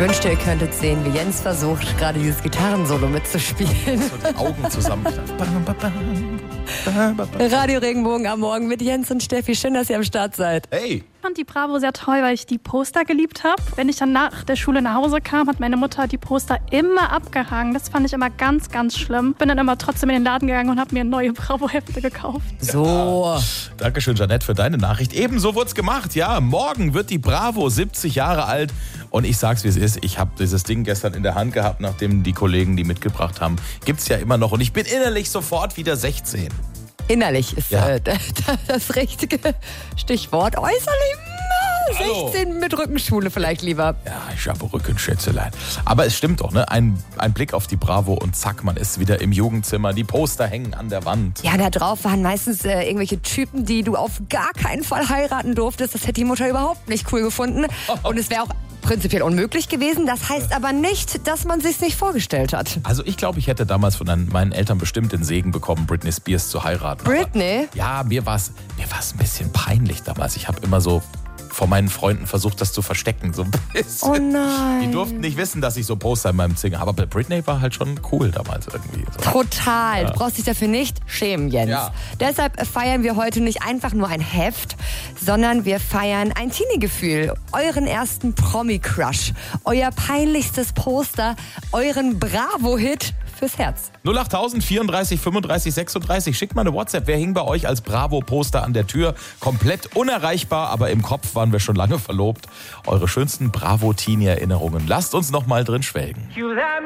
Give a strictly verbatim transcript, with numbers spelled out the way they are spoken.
wünschte, ihr könntet sehen, wie Jens versucht, gerade dieses Gitarrensolo mitzuspielen. So die Augen zusammen. Radio Regenbogen am Morgen mit Jens und Steffi. Schön, dass ihr am Start seid. Hey! Ich fand die Bravo sehr toll, weil ich die Poster geliebt habe. Wenn ich dann nach der Schule nach Hause kam, hat meine Mutter die Poster immer abgehangen. Das fand ich immer ganz, ganz schlimm. Bin dann immer trotzdem in den Laden gegangen und habe mir neue Bravo-Hefte gekauft. So. Dankeschön, Jeanette, für deine Nachricht. Ebenso wird's gemacht, ja. Morgen wird die Bravo siebzig Jahre alt. Und ich sag's, wie es ist. Ich habe dieses Ding gestern in der Hand gehabt, nachdem die Kollegen die mitgebracht haben. Gibt's ja immer noch. Und ich bin innerlich sofort wieder sechzehn. Innerlich ist Ja. äh, das richtige Stichwort. Äußerlich Hallo. sechzehn mit Rückenschule vielleicht lieber. Ja, ich habe Rückenschätzelein. Aber es stimmt doch, ne? Ein, ein Blick auf die Bravo und zack, man ist wieder im Jugendzimmer. Die Poster hängen an der Wand. Ja, da drauf waren meistens äh, irgendwelche Typen, die du auf gar keinen Fall heiraten durftest. Das hätte die Mutter überhaupt nicht cool gefunden. Und es wäre auch prinzipiell unmöglich gewesen. Das heißt aber nicht, dass man sich's nicht vorgestellt hat. Also ich glaube, ich hätte damals von ein- meinen Eltern bestimmt den Segen bekommen, Britney Spears zu heiraten. Britney? Aber, ja, mir war es mir war's ein bisschen peinlich damals. Ich habe immer so vor meinen Freunden versucht, das zu verstecken. So ein bisschen. Oh nein. Die durften nicht wissen, dass ich so Poster in meinem Zimmer habe. Aber Britney war halt schon cool damals irgendwie. So. Total. Du brauchst dich dafür nicht schämen, Jens. Ja. Deshalb feiern wir heute nicht einfach nur ein Heft, sondern wir feiern ein Teenie-Gefühl. Euren ersten Promi-Crush. Euer peinlichstes Poster. Euren Bravo-Hit fürs Herz. null acht tausend vierunddreißig fünfunddreißig sechsunddreißig. Schickt mal eine WhatsApp. Wer hing bei euch als Bravo-Poster an der Tür? Komplett unerreichbar, aber im Kopf waren wir schon lange verlobt. Eure schönsten Bravo-Teenie-Erinnerungen. Lasst uns noch mal drin schwelgen.